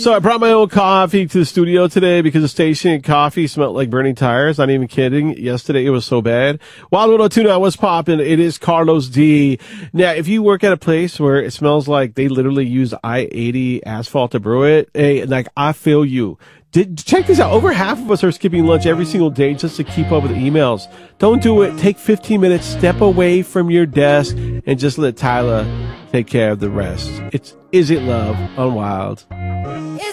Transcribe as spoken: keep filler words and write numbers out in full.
So I brought my own coffee to the studio today because the station coffee smelled like burning tires. Not even kidding. Yesterday it was so bad. Wild one oh two now, what's popping? It is Carlos D. Now, if you work at a place where it smells like they literally use I eighty asphalt to brew it, hey, like, I feel you. Did, check this out. Over half of us are skipping lunch every single day just to keep up with emails. Don't do it. Take fifteen minutes, step away from your desk, and just let Tyler take care of the rest. It's Is It Love on Wild.